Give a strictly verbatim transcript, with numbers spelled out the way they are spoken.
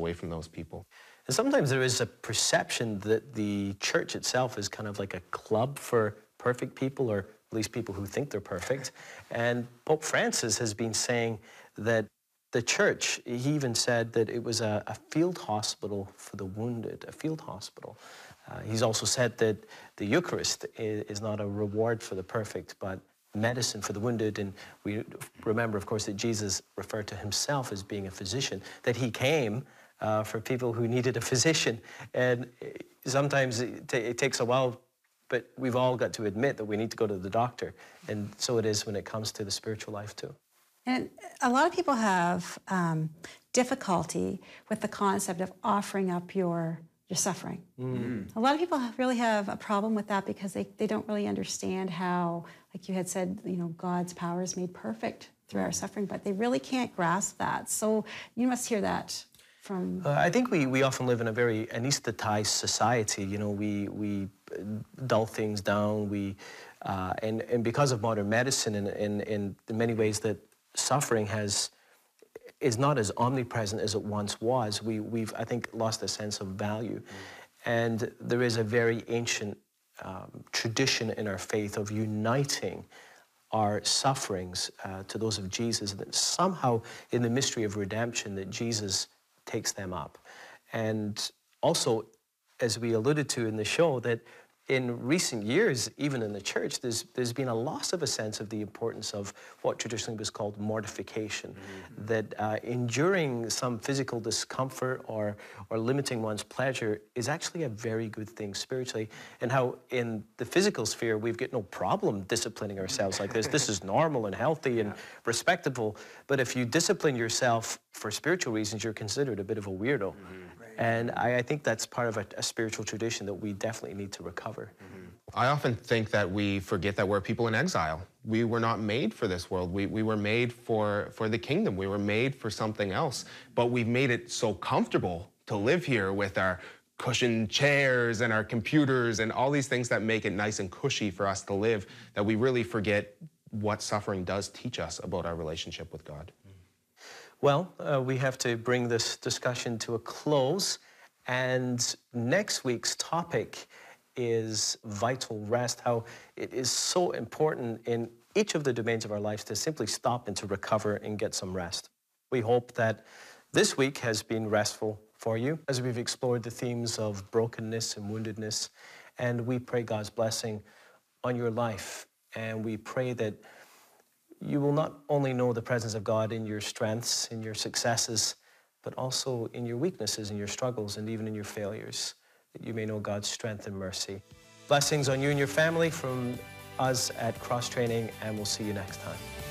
away from those people. And sometimes there is a perception that the church itself is kind of like a club for perfect people, or at least people who think they're perfect. And Pope Francis has been saying that the church, he even said that it was a, a field hospital for the wounded, a field hospital. Uh, he's also said that the Eucharist is, is not a reward for the perfect, but medicine for the wounded. And we remember, of course, that Jesus referred to himself as being a physician, that he came uh, for people who needed a physician. And sometimes it, t it takes a while, but we've all got to admit that we need to go to the doctor. And so it is when it comes to the spiritual life too. And a lot of people have um, difficulty with the concept of offering up your your suffering. Mm. A lot of people have, really have a problem with that because they, they don't really understand how, like you had said, you know, God's power is made perfect through our suffering, but they really can't grasp that. So you must hear that from... Uh, I think we, we often live in a very anesthetized society. You know, we, we dull things down, we, uh, and, and because of modern medicine and in, in, in many ways that suffering has is not as omnipresent as it once was. We, we've, I think, lost a sense of value. Mm. And there is a very ancient um, tradition in our faith of uniting our sufferings uh, to those of Jesus, that somehow in the mystery of redemption that Jesus takes them up. And also, as we alluded to in the show, that in recent years, even in the church, there's, there's been a loss of a sense of the importance of what traditionally was called mortification, mm-hmm. that uh, enduring some physical discomfort or, or limiting one's pleasure is actually a very good thing spiritually, and how in the physical sphere, we've got no problem disciplining ourselves like this. This is normal and healthy and yeah. respectable, but if you discipline yourself for spiritual reasons, you're considered a bit of a weirdo. Mm-hmm. And I, I think that's part of a, a spiritual tradition that we definitely need to recover. Mm-hmm. I often think that we forget that we're people in exile. We were not made for this world. We, we were made for, for the kingdom. We were made for something else. But we've made it so comfortable to live here with our cushioned chairs and our computers and all these things that make it nice and cushy for us to live, that we really forget what suffering does teach us about our relationship with God. Well, uh, we have to bring this discussion to a close, and next week's topic is vital rest, how it is so important in each of the domains of our lives to simply stop and to recover and get some rest. We hope that this week has been restful for you as we've explored the themes of brokenness and woundedness, and we pray God's blessing on your life, and we pray that you will not only know the presence of God in your strengths, in your successes, but also in your weaknesses, in your struggles, and even in your failures, that you may know God's strength and mercy. Blessings on you and your family from us at Cross Training, and we'll see you next time.